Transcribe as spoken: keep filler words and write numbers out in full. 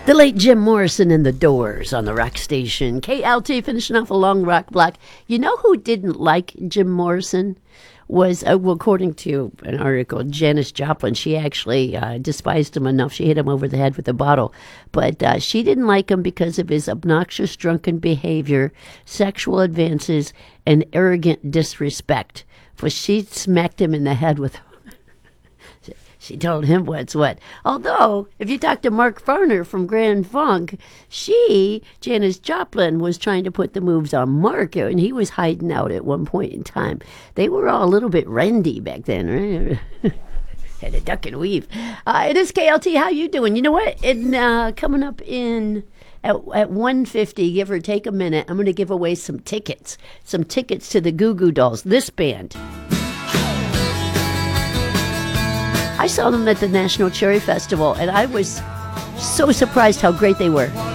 The late Jim Morrison and the Doors on the rock station. K L T finishing off a long rock block. You know who didn't like Jim Morrison? Was, uh, well, according to an article, Janis Joplin. She actually uh, despised him enough. She hit him over the head with a bottle. But uh, she didn't like him because of his obnoxious, drunken behavior, sexual advances, and arrogant disrespect. For she smacked him in the head with... She told him what's what. Although, if you talk to Mark Farner from Grand Funk, she, Janis Joplin, was trying to put the moves on Mark, and he was hiding out at one point in time. They were all a little bit rendy back then, right? Had a duck and weave. Uh, it is K L T. How you doing? You know what? It, uh, coming up in... At, at one fifty, give or take a minute, I'm going to give away some tickets. Some tickets to the Goo Goo Dolls. This band... I saw them at the National Cherry Festival, and I was so surprised how great they were.